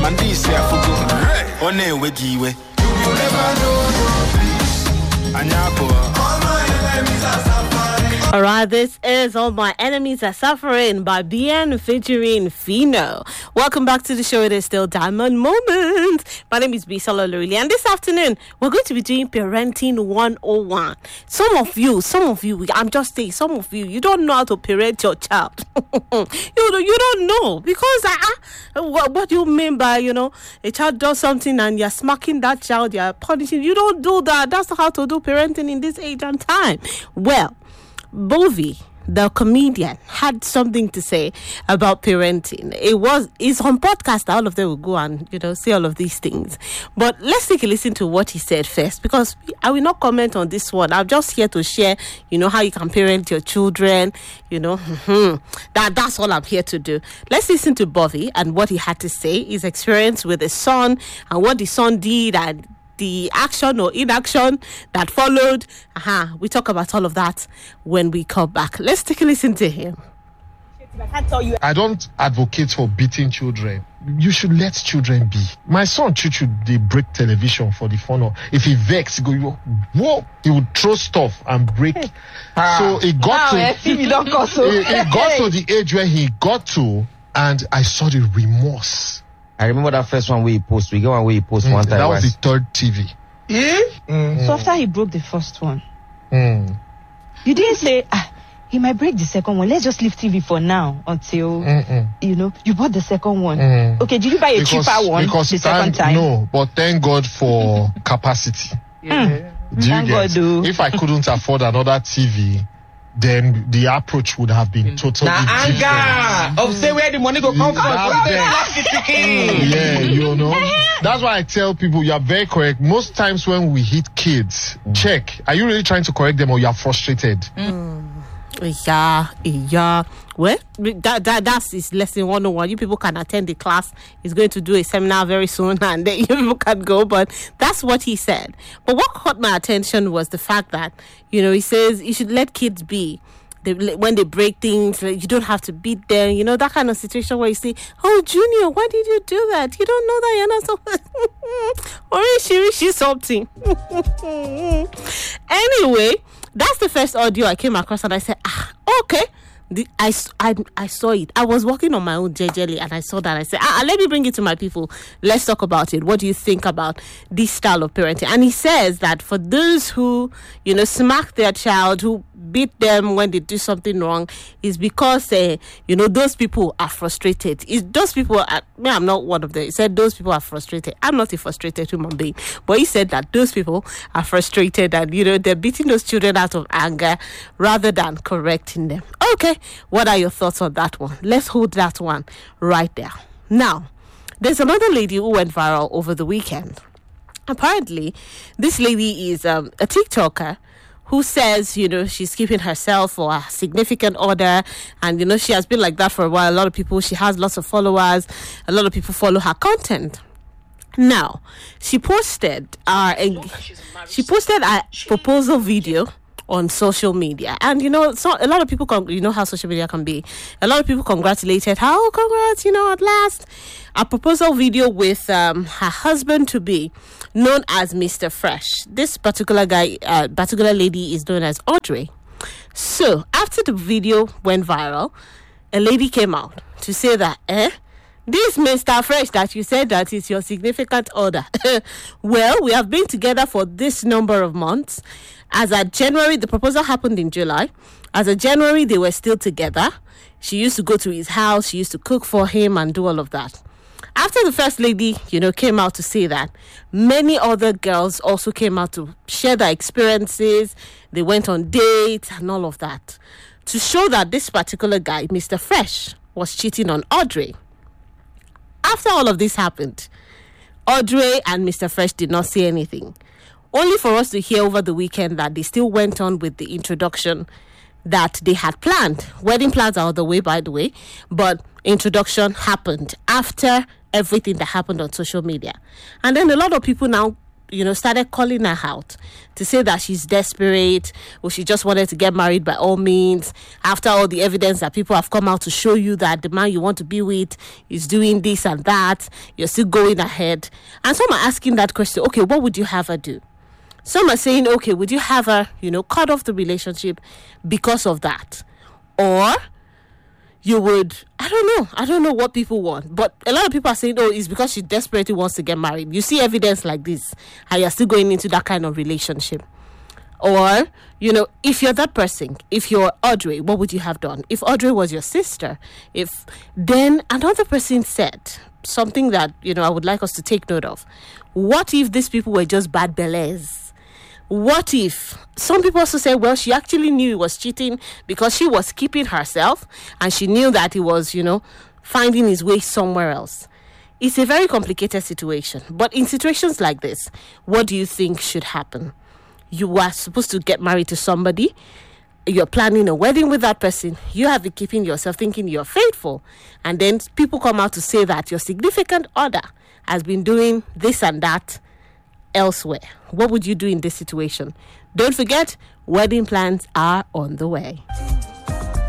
Mandisi afugo. One wegiwe. You never know. Anyapo. All my enemies are suffering. Alright, this is All My Enemies Are Suffering by BN featuring Fino. Welcome back to the show. It is still Diamond Moments. My name is Bisola Lurili, and this afternoon we're going to be doing Parenting 101. Some of you, I'm just saying, some of you don't know how to parent your child. you don't know, because what do you mean by, a child does something and you're smacking that child, you're punishing? You don't do that. That's not how to do parenting in this age and time. Well, Bovi, the comedian, had something to say about parenting. It's on podcast. All of them will go and say all of these things. But let's take a listen to what he said first, because I will not comment on this one. I'm just here to share, how you can parent your children. That's all I'm here to do. Let's listen to Bovi and what he had to say, his experience with his son and what the son did and the action or inaction that followed. We talk about all of that when we come back. Let's take a listen to him. I don't advocate for beating children. You should let children be. My son Chuchu, they break television for the fun of. If he vex, he would throw stuff and break. So it got to the age where he got to, and I saw the remorse. I remember that first one where he post. We go one where he post one time. That was the third TV. So after he broke the first one, you didn't say, he might break the second one. Let's just leave TV for now until, you bought the second one. Okay, did you buy a cheaper one the second time? No, but thank God for capacity. Do you get? If I couldn't afford another TV, then the approach would have been totally different. Say where the money go come from. That's why I tell people, you are very correct. Most times when we hit kids, check, are you really trying to correct them or you are frustrated? Yeah. Well, that's his lesson 101. You people can attend the class. He's going to do a seminar very soon, and then you people can go. But that's what he said. But what caught my attention was the fact that, he says you should let kids be. When they break things, you don't have to beat them. That kind of situation where you say, "Oh, Junior, why did you do that? You don't know that you're not so." Or is she something? Anyway, that's the first audio I came across, and I said, okay. I saw it. I was walking on my own JJly, and I saw that. I said, let me bring it to my people. Let's talk about it. What do you think about this style of parenting? And he says that for those who, smack their child, who beat them when they do something wrong, is because, those people are frustrated. Those people I'm not one of them. He said those people are frustrated. I'm not a frustrated human being. But he said that those people are frustrated and, they're beating those children out of anger rather than correcting them. Okay, what are your thoughts on that one? Let's hold that one right there. Now, there's another lady who went viral over the weekend. Apparently, this lady is a TikToker who says, she's keeping herself for a significant other, and, she has been like that for a while. She has lots of followers. A lot of people follow her content. Now, she posted a proposal video on social media, and so a lot of people how social media can be. A lot of people congratulated her. Oh, congrats! At last, a proposal video with her husband to be, known as Mr. Fresh. This particular lady is known as Audrey. So after the video went viral, a lady came out to say that this Mr. Fresh that you said that is your significant other. Well, we have been together for this number of months. As of January, the proposal happened in July. As of January, they were still together. She used to go to his house. She used to cook for him and do all of that. After the first lady, came out to say that, many other girls also came out to share their experiences. They went on dates and all of that to show that this particular guy, Mr. Fresh, was cheating on Audrey. After all of this happened, Audrey and Mr. Fresh did not say anything. Only for us to hear over the weekend that they still went on with the introduction that they had planned. Wedding plans are on the way, by the way, but introduction happened after everything that happened on social media. And then a lot of people now started calling her out to say that she's desperate or she just wanted to get married by all means, after all the evidence that people have come out to show you that the man you want to be with is doing this and that, you're still going ahead. And some are asking that question, okay, what would you have her do? Some are saying, okay, would you have her, cut off the relationship because of that? Or you would, I don't know what people want, but a lot of people are saying, oh, it's because she desperately wants to get married. You see evidence like this, and you're still going into that kind of relationship. Or, if you're that person, if you're Audrey, what would you have done? If Audrey was your sister, then another person said something that, I would like us to take note of. What if these people were just bad belles? What if some people also say, well, she actually knew he was cheating because she was keeping herself and she knew that he was, finding his way somewhere else. It's a very complicated situation. But in situations like this, what do you think should happen? You are supposed to get married to somebody. You're planning a wedding with that person. You have been keeping yourself thinking you're faithful. And then people come out to say that your significant other has been doing this and that elsewhere. What would you do in this situation? Don't forget, wedding plans are on the way.